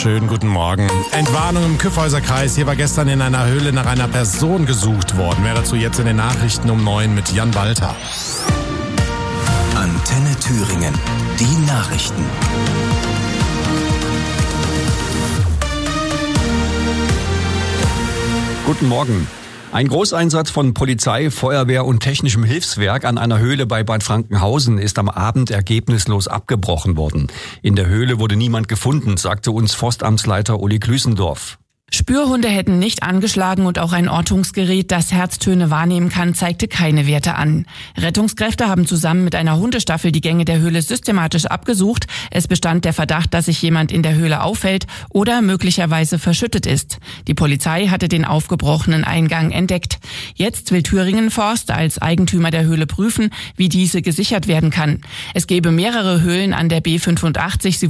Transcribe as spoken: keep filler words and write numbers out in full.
Schönen guten Morgen. Entwarnung im Kyffhäuser-Kreis. Hier war gestern in einer Höhle nach einer Person gesucht worden. Mehr dazu jetzt in den Nachrichten um neun mit Jan Walter. Antenne Thüringen. Die Nachrichten. Guten Morgen. Ein Großeinsatz von Polizei, Feuerwehr und technischem Hilfswerk an einer Höhle bei Bad Frankenhausen ist am Abend ergebnislos abgebrochen worden. In der Höhle wurde niemand gefunden, sagte uns Forstamtsleiter Uli Klüßendorf. Spürhunde hätten nicht angeschlagen und auch ein Ortungsgerät, das Herztöne wahrnehmen kann, zeigte keine Werte an. Rettungskräfte haben zusammen mit einer Hundestaffel die Gänge der Höhle systematisch abgesucht. Es bestand der Verdacht, dass sich jemand in der Höhle aufhält oder möglicherweise verschüttet ist. Die Polizei hatte den aufgebrochenen Eingang entdeckt. Jetzt will Thüringen Forst als Eigentümer der Höhle prüfen, wie diese gesichert werden kann. Es gäbe mehrere Höhlen an der B fünfundachtzig.